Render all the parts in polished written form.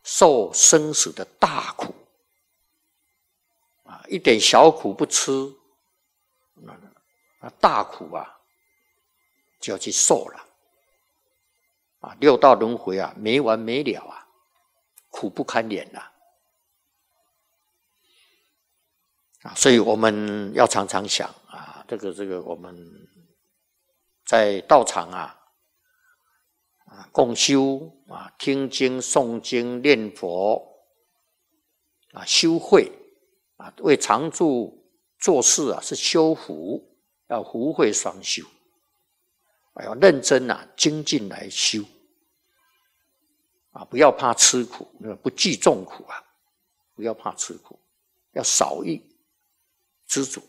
受生死的大苦啊，一点小苦不吃，那大苦啊就要去受了啊，六道轮回啊没完没了啊，苦不堪言啊。所以我们要常常想啊，这个我们在道场共修啊，听经、诵经、念佛啊，修慧啊，为常住做事啊，是修福，要福慧双修，要认真精进来修啊，不要怕吃苦，不计重苦啊，不要怕吃苦，要少欲知足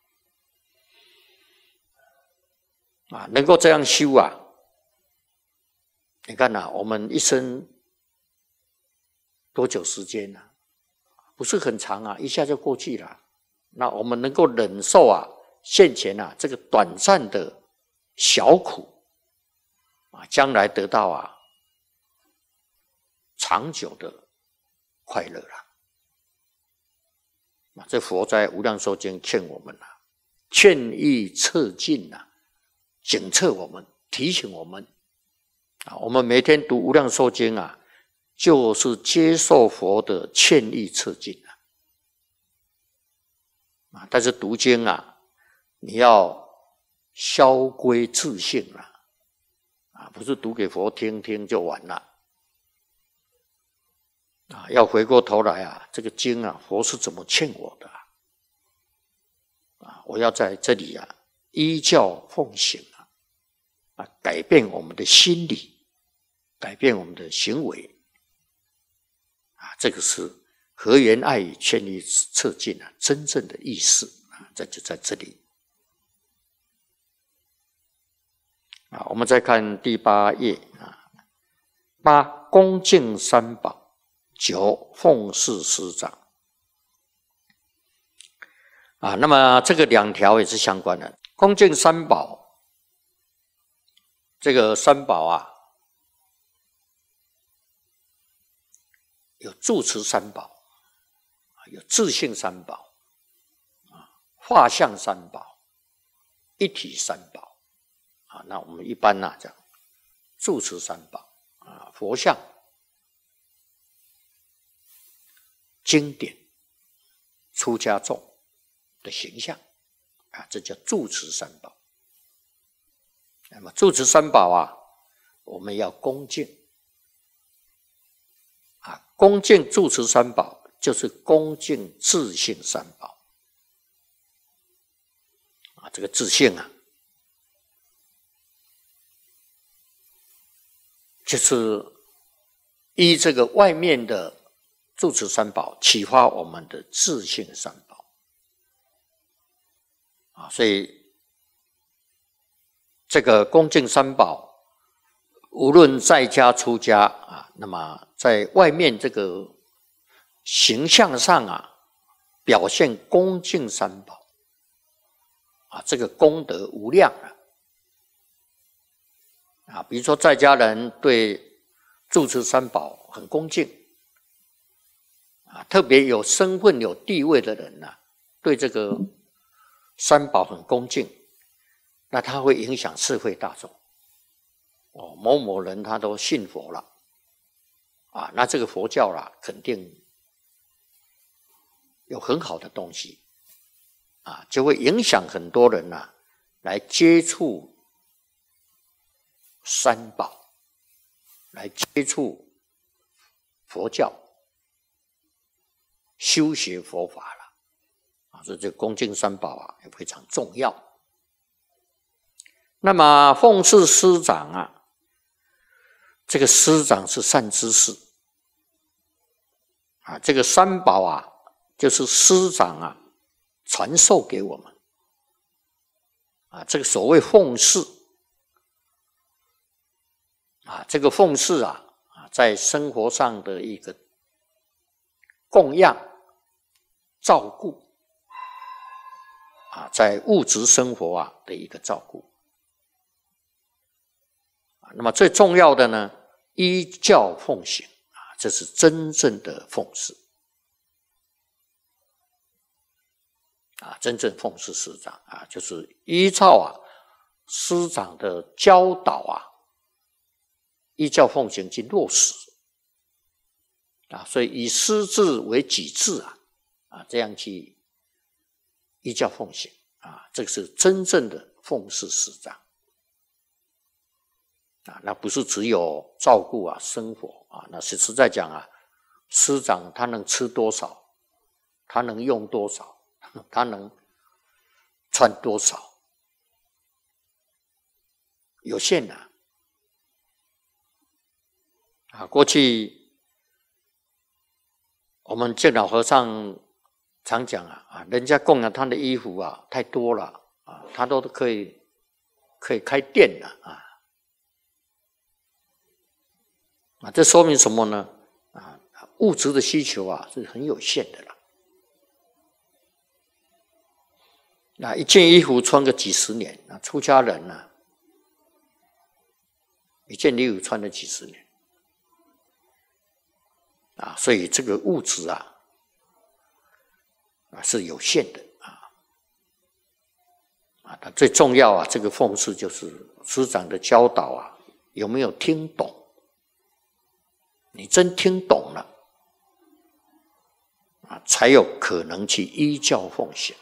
啊，能够这样修啊，你看我们一生多久时间呢？不是很长啊，一下就过去了。那我们能够忍受现前这个短暂的小苦啊，将来得到长久的快乐了。这佛在《无量寿经》劝我们劝喻策进警策我们，提醒我们我们每天读《无量寿经》就是接受佛的劝喻策进但是读经你要消归自性不是读给佛听听就完了要回过头来这个经佛是怎么劝我的我要在这里依教奉行改变我们的心理，改变我们的行为这个是和颜爱语劝喻策进真正的意思这就在这里我们再看第8页8恭敬三宝，9奉事师长那么这个2条也是相关的。恭敬三宝，这个三宝有住持三宝，有自性三宝，法相三宝，一体三宝那我们一般讲住持三宝佛像、经典、出家众的形象这叫住持三宝。那么住持三宝我们要恭敬恭敬住持三宝，就是恭敬自性三宝这个自性就是依这个外面的住持三宝启发我们的自性三宝所以这个恭敬三宝无论在家出家那么在外面这个形象上表现恭敬三宝这个功德无量比如说在家人对住持三宝很恭敬特别有身份有地位的人对这个三宝很恭敬，那他会影响社会大众某某人他都信佛了那这个佛教肯定有很好的东西就会影响很多人来接触三宝，来接触佛教，修学佛法了所以这恭敬三宝也非常重要。那么奉事师长这个师长是善知识这个三宝就是师长传授给我们这个所谓奉事这个奉事在生活上的一个供养照顾在物质生活的一个照顾那么最重要的呢，依教奉行这是真正的奉事真正奉事师长就是依照师长的教导依教奉行去落实所以以师志为己志这样去依教奉行这个是真正的奉事师长那不是只有照顾生活那实在讲师长他能吃多少，他能用多少，他能穿多少，有限的过去我们见老和尚常讲人家供养他的衣服太多了他都可以开店了这说明什么呢？物质的需求是很有限的了。一件衣服穿个几十年，出家人一件衣服穿了几十年所以这个物质是有限的最重要这个奉事就是师长的教导有没有听懂？你真听懂了才有可能去依教奉行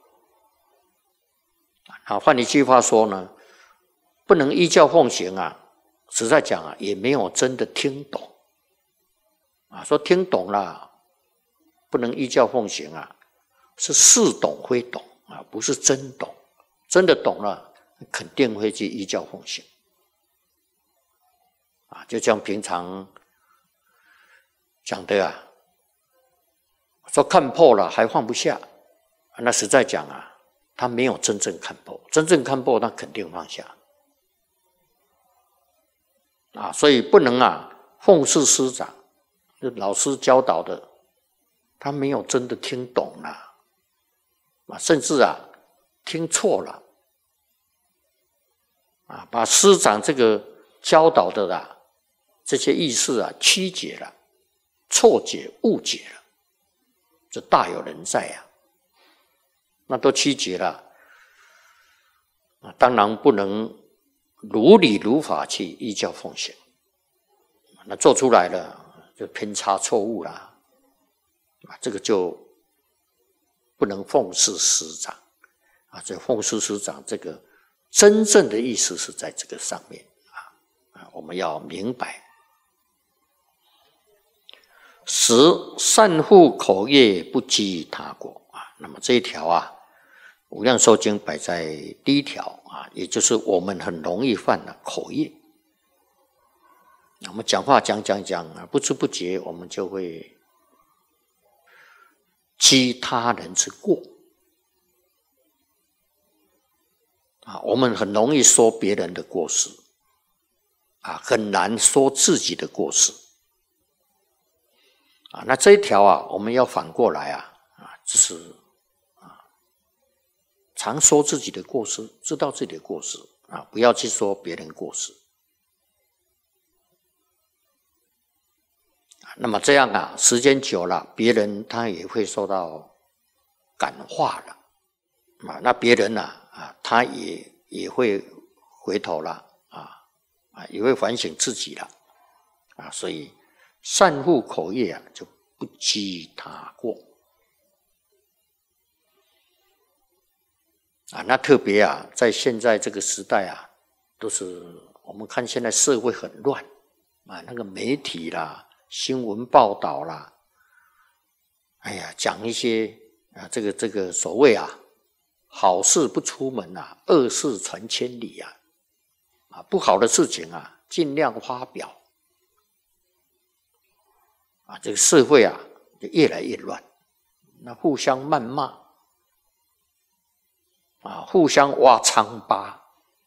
换一句话说呢，不能依教奉行实在讲也没有真的听懂说听懂了不能依教奉行是似懂非懂不是真懂，真的懂了肯定会去依教奉行就像平常讲的说看破了还放不下那实在讲他没有真正看破，真正看破他肯定放下所以不能奉事师长，老师教导的他没有真的听懂甚至听错了把师长这个教导的这些意思曲解了，错解误解了，这大有人在那都曲解了当然不能如理如法去依教奉行那做出来了就偏差错误了这个就不能奉事师长这奉事师长这个真正的意思是在这个上面我们要明白十善护口业不积他过那么这一条无量寿经摆在第一条也就是我们很容易犯的口业我们讲话讲不知不觉我们就会积他人之过我们很容易说别人的过失很难说自己的过失那这一条我们要反过来就是常说自己的过失，知道自己的过失不要去说别人过失那么这样时间久了别人他也会受到感化了那别人他也会回头了也会反省自己了所以善护口业就不积他过那特别在现在这个时代都是我们看现在社会很乱那个媒体啦新闻报道啦讲一些这个所谓好事不出门恶事传千里不好的事情尽量发表这个社会就越来越乱那互相谩骂互相挖疮疤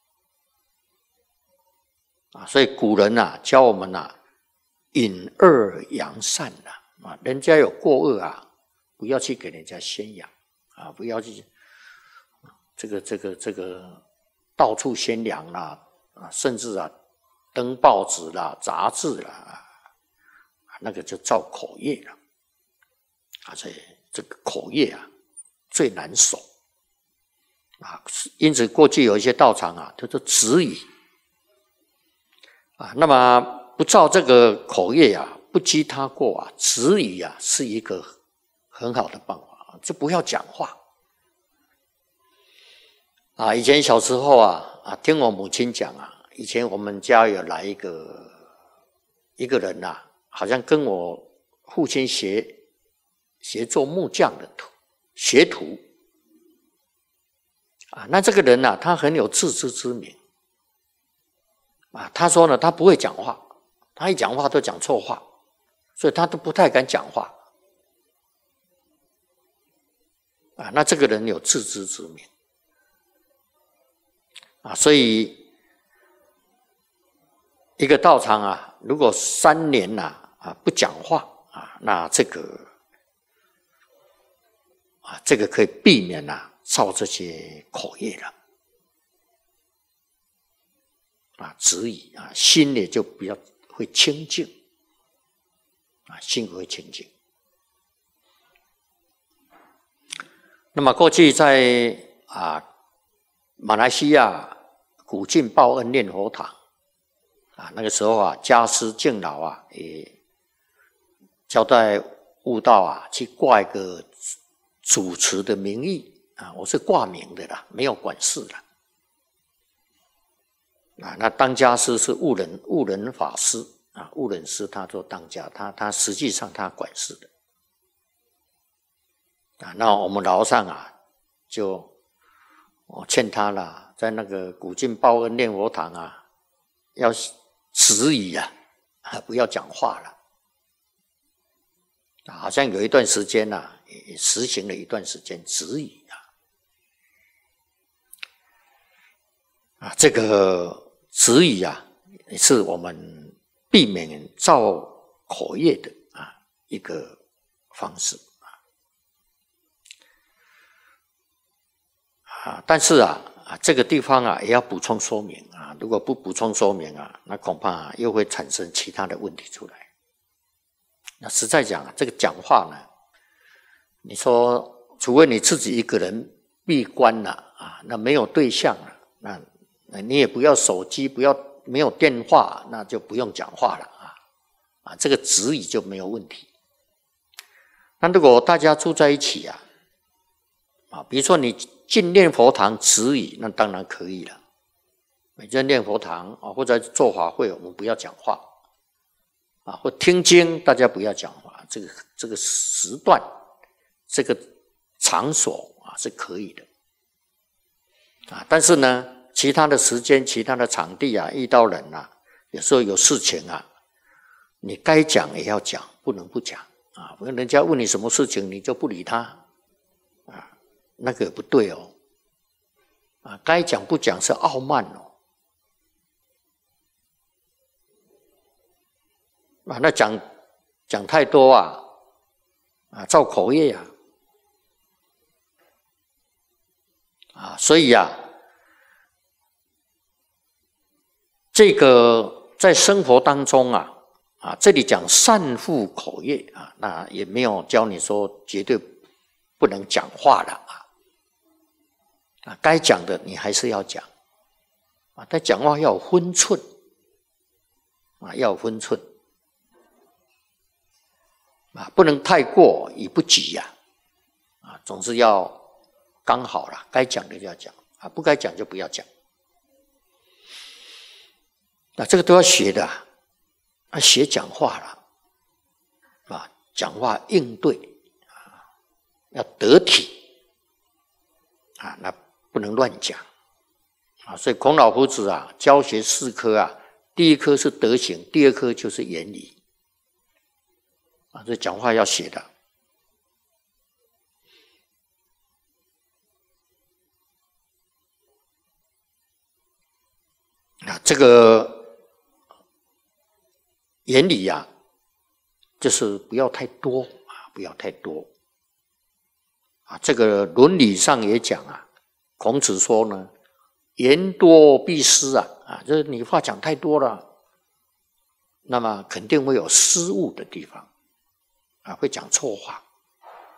所以古人教我们隐恶扬善人家有过恶不要去给人家宣扬不要去这个到处宣扬啦甚至登报纸啦杂志啦那个就造口业了啊，所以这个口业啊最难守啊，因此过去有一些道场啊，叫做止语啊，那么不造这个口业啊，不积他过啊，止语啊是一个很好的办法，就不要讲话啊。以前小时候啊，听我母亲讲啊，以前我们家有来一个人啊，好像跟我父亲学做木匠的学徒啊。那这个人啊，他很有自知之明啊。他说呢，他不会讲话，他一讲话都讲错话，所以他都不太敢讲话啊。那这个人有自知之明啊，所以一个道场啊，如果3年不讲话啊，那这个可以避免造这些口业了啊，止语啊，心也就比较会清净啊，心会清净。那么过去在马来西亚古晋报恩念佛堂啊，那个时候啊，家师敬老啊也交代悟道啊，去挂一个主持的名义啊，我是挂名的啦，没有管事啦啊。那当家师是悟仁法师啊，悟仁师他做当家，他实际上他管事的啊。那我们楼上啊，就劝他啦，在那个古晋报恩念佛堂啊，要止语啊，不要讲话了。好像有一段时间也实行了一段时间止语啊。这个止语啊，也是我们避免造口业的一个方式啊。但是这个地方也要补充说明啊，如果不补充说明那恐怕又会产生其他的问题出来。那实在讲这个讲话呢，你说除非你自己一个人闭关了那没有对象了，那你也不要手机，没有电话，那就不用讲话了这个止语就没有问题。那如果大家住在一起比如说你进念佛堂止语，那当然可以了。每天念佛堂或者做法会，我们不要讲话或听经，大家不要讲话。这个时段，这个场所是可以的但是呢，其他的时间、其他的场地遇到人有时候有事情你该讲也要讲，不能不讲不然人家问你什么事情，你就不理他那个也不对该讲不讲是傲慢那讲太多造口业所以这个在生活当中这里讲善护口业那也没有教你说绝对不能讲话了该讲的你还是要讲但讲话要有分寸要有分寸不能太过于不及总是要刚好了，该讲的就要讲不该讲就不要讲。那这个都要学的学讲话了讲话应对要得体那不能乱讲所以孔老夫子教学4科第一科是德行，第2科就是言语这讲话要学的这个言语就是不要太多不要太多这个伦理上也讲孔子说呢，言多必失就是你话讲太多了， 那么肯定会有失误的地方，会讲错话。